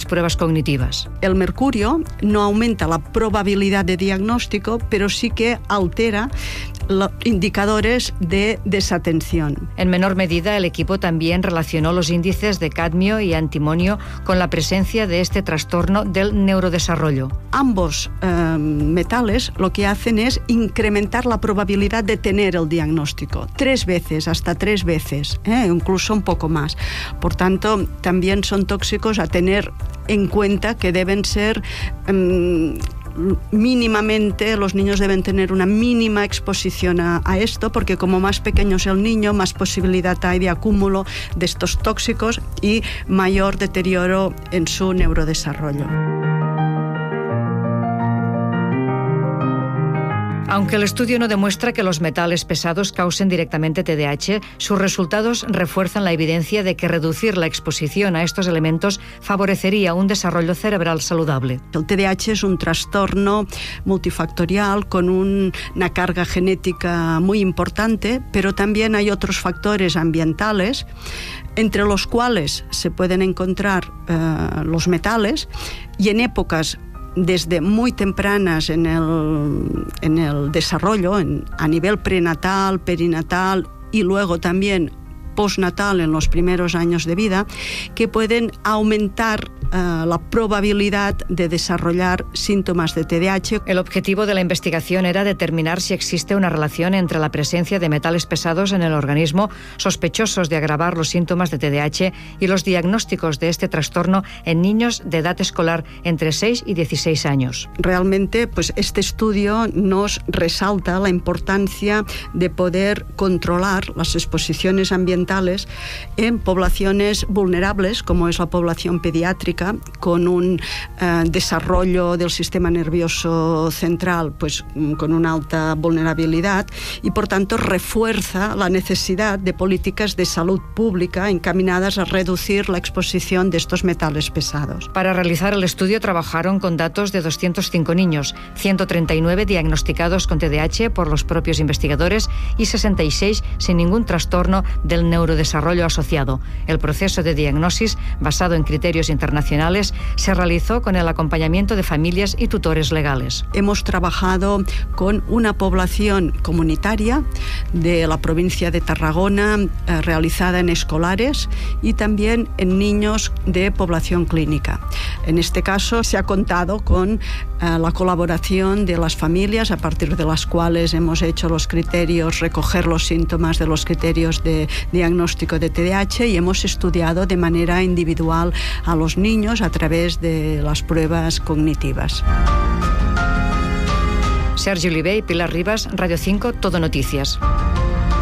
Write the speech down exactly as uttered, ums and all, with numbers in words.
pruebas cognitivas. El mercurio no aumenta la probabilidad de diagnóstico, pero sí que altera los indicadores de desatención. En menor medida, el equipo también relacionó los índices de cadmio y antimonio con la presencia de este trastorno del neurodesarrollo. Ambos eh, metales lo que hacen es incrementar la probabilidad de tener el diagnóstico. Tres veces, hasta tres veces, eh, incluso un poco más. Por tanto, también son tóxicos a tener en cuenta, que deben ser eh, mínimamente, los niños deben tener una mínima exposición a, a esto, porque como más pequeño es el niño, más posibilidad hay de acúmulo de estos tóxicos y mayor deterioro en su neurodesarrollo. Aunque el estudio no demuestra que los metales pesados causen directamente T D A H, sus resultados refuerzan la evidencia de que reducir la exposición a estos elementos favorecería un desarrollo cerebral saludable. El T D A H es un trastorno multifactorial con un, una carga genética muy importante, pero también hay otros factores ambientales, entre los cuales se pueden encontrar eh, los metales, y en épocas desde muy tempranas en el, en el desarrollo, en, a nivel prenatal, perinatal y luego también postnatal en los primeros años de vida, que pueden aumentar uh, la probabilidad de desarrollar síntomas de T D A H. El objetivo de la investigación era determinar si existe una relación entre la presencia de metales pesados en el organismo sospechosos de agravar los síntomas de T D A H y los diagnósticos de este trastorno en niños de edad escolar entre seis y dieciséis años. Realmente, pues este estudio nos resalta la importancia de poder controlar las exposiciones ambientales en poblaciones vulnerables, como es la población pediátrica, con un eh, desarrollo del sistema nervioso central pues con una alta vulnerabilidad, y por tanto refuerza la necesidad de políticas de salud pública encaminadas a reducir la exposición de estos metales pesados. Para realizar el estudio trabajaron con datos de doscientos cinco niños, ciento treinta y nueve diagnosticados con T D A H por los propios investigadores y sesenta y seis sin ningún trastorno del neurodesarrollo asociado. El proceso de diagnosis, basado en criterios internacionales, se realizó con el acompañamiento de familias y tutores legales. Hemos trabajado con una población comunitaria de la provincia de Tarragona, eh, realizada en escolares y también en niños de población clínica. En este caso se ha contado con eh, la colaboración de las familias, a partir de las cuales hemos hecho los criterios, recoger los síntomas de los criterios de diagnóstico de T D A H, y hemos estudiado de manera individual a los niños a través de las pruebas cognitivas. Sergi Oliver y Pilar Ribas, Radio cinco, Todo Noticias.